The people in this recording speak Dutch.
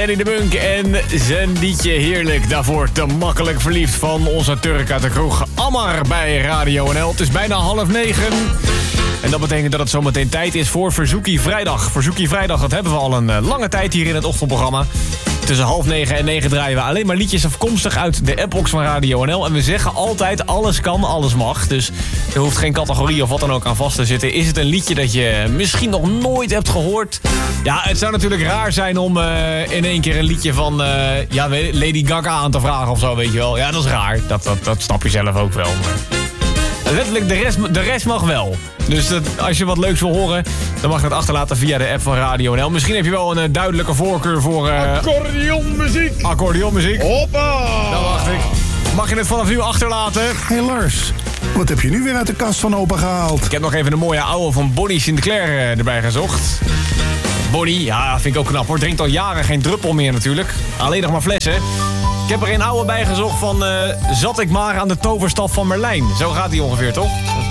Danny de Munk en zijn liedje Heerlijk. Daarvoor Te Makkelijk Verliefd van onze Turk uit de kroeg Ammar bij Radio NL. Het is bijna 8:30. En dat betekent dat het zometeen tijd is voor Verzoekie Vrijdag. Verzoekie Vrijdag, dat hebben we al een lange tijd hier in het ochtendprogramma. Tussen 8:30 en 9 draaien we alleen maar liedjes afkomstig uit de appbox van Radio NL. En we zeggen altijd, alles kan, alles mag. Dus er hoeft geen categorie of wat dan ook aan vast te zitten. Is het een liedje dat je misschien nog nooit hebt gehoord? Ja, het zou natuurlijk raar zijn om in één keer een liedje van Lady Gaga aan te vragen of zo, weet je wel. Ja, dat is raar. Dat snap je zelf ook wel. Maar wettelijk, de rest mag wel. Dus als je wat leuks wil horen, dan mag je het achterlaten via de app van Radio NL. Misschien heb je wel een duidelijke voorkeur voor... accordeonmuziek. Accordeonmuziek. Hoppa. Dan wacht ik. Mag je het vanaf nu achterlaten? Hey Lars, wat heb je nu weer uit de kast van opa gehaald? Ik heb nog even een mooie ouwe van Bonnie Sinclair erbij gezocht. Bonnie, ja, vind ik ook knap hoor. Drinkt al jaren geen druppel meer natuurlijk. Alleen nog maar flessen. Ik heb er een ouwe bij gezocht van... zat ik maar aan de toverstaf van Merlijn. Zo gaat die ongeveer, toch?